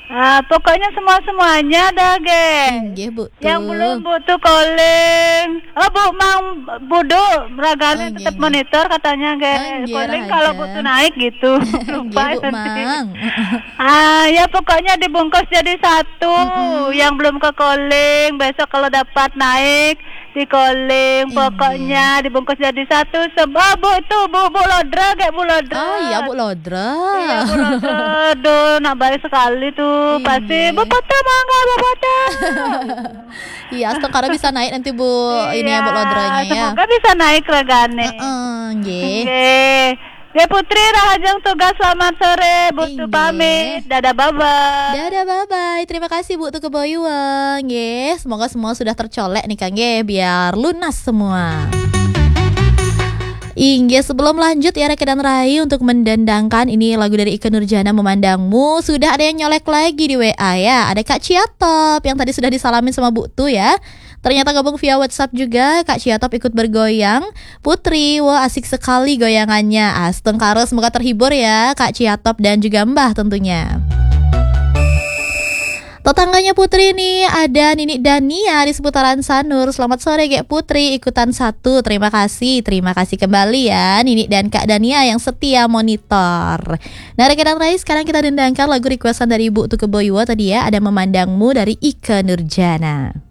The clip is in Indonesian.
Pokoknya semuanya dah, geng. Nggih, Bu. Yang belum butuh calling. Bu Mang Budu raganya tetap Nggih. monitor katanya, geng. Nggih, Calling rahaja. kalau butuh naik gitu. Lupa Nggih, Bu nanti. Mang. Ya pokoknya dibungkus jadi satu. Yang belum ke calling besok kalau dapat naik di calling. Pokoknya dibungkus jadi satu. Sebab Bu itu Bu Lodra, kayak Bu Lodra. Oh iya, Bu Lodra. Iya, Bu Lodra. Aduh, nak baik sekali tuh. Pasti Bu Pata mangga, Bu Pata. Iya, sekarang bisa naik nanti Bu. Ini ya Bu Lodranya ya. Semoga bisa naik regane. Nggih. Ya Putri Rahajeng tugas, selamat sore. Butuh pamit. Dadah, bye-bye. Dadah, bye-bye. Terima kasih Bu tuh keboyuang. Nggih, semoga semua sudah tercolek nih Kang nggih, biar lunas semua. Inggih, sebelum lanjut ya rekan dan Rai untuk mendendangkan ini lagu dari Ikke Nurjana Memandangmu. Sudah ada yang nyolek lagi di WA ya. Ada Kak Ciatop yang tadi sudah disalamin sama Bu Tu ya. Ternyata gabung via WhatsApp juga. Kak Ciatop ikut bergoyang. Putri, wah asik sekali goyangannya. Astengkaro, semoga terhibur ya Kak Ciatop dan juga Mbah tentunya. Tetangganya Putri nih ada Nini Dania di seputaran Sanur. Selamat sore Gek Putri, ikutan satu. Terima kasih kembali ya Nini dan Kak Dania yang setia monitor. Nah rekan dan Rai, sekarang kita dendangkan lagu requestan dari Ibu Tukeboywo tadi ya. Ada Memandangmu dari Ikke Nurjana.